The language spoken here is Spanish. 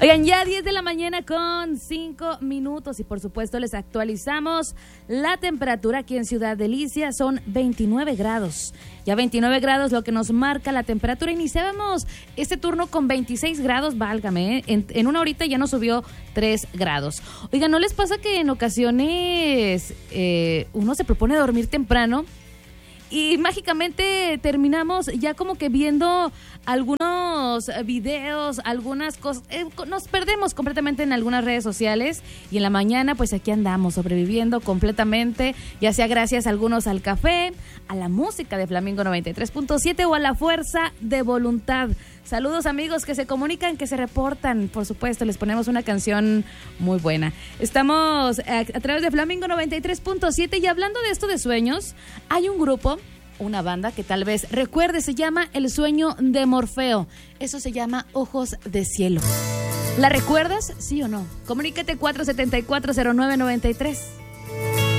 Oigan, ya 10 de la mañana con 5 minutos y por supuesto les actualizamos la temperatura aquí en Ciudad Delicia. Son 29 grados. Ya 29 grados lo que nos marca la temperatura. Iniciábamos este turno con 26 grados, válgame, en una horita ya nos subió 3 grados. Oigan, ¿no les pasa que en ocasiones uno se propone dormir temprano y mágicamente terminamos ya como que viendo algunos videos, algunas cosas, nos perdemos completamente en algunas redes sociales y en la mañana pues aquí andamos sobreviviendo completamente, ya sea gracias a algunos al café, a la música de Flamingo 93.7 o a la fuerza de voluntad. Saludos amigos que se comunican, que se reportan, por supuesto, les ponemos una canción muy buena. Estamos a través de Flamingo 93.7 y hablando de esto de sueños, hay un grupo, una banda que tal vez recuerde, se llama El Sueño de Morfeo. Eso se llama Ojos de Cielo. ¿La recuerdas? ¿Sí o no? Comunícate 474-0993.